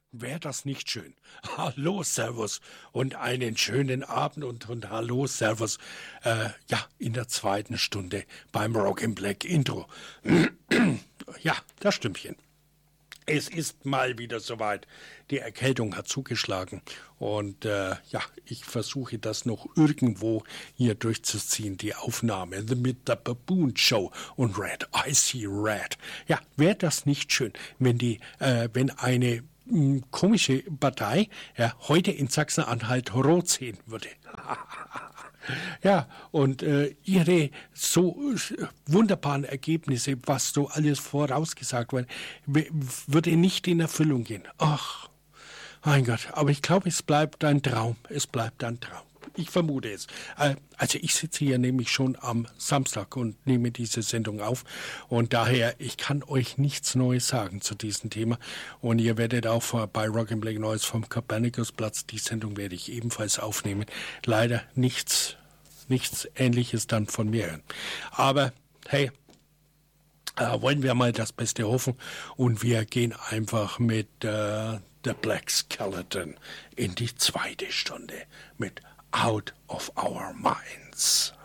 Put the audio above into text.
wäre das nicht schön? Hallo, Servus und einen schönen Abend und hallo, Servus. In der zweiten Stunde beim Rock in Black Intro. Ja, das Stimmchen. Es ist mal wieder soweit. Die Erkältung hat zugeschlagen und ich versuche das noch irgendwo hier durchzuziehen, die Aufnahme mit der Baboon Show und Red, I See Red. Ja, wäre das nicht schön, wenn eine komische Partei heute in Sachsen-Anhalt rot sehen würde. Ja, und ihre so wunderbaren Ergebnisse, was so alles vorausgesagt wurde, würde nicht in Erfüllung gehen. Ach, mein Gott, aber ich glaube, es bleibt ein Traum. Es bleibt ein Traum. Ich vermute es. Also ich sitze hier nämlich schon am Samstag und nehme diese Sendung auf. Und daher, ich kann euch nichts Neues sagen zu diesem Thema. Und ihr werdet auch bei Rock and Black Neues vom Kopernikusplatz, die Sendung werde ich ebenfalls aufnehmen. Leider nichts Ähnliches dann von mir hören. Aber hey, wollen wir mal das Beste hoffen und wir gehen einfach mit The Black Skeleton in die zweite Stunde mit Out of Our Minds.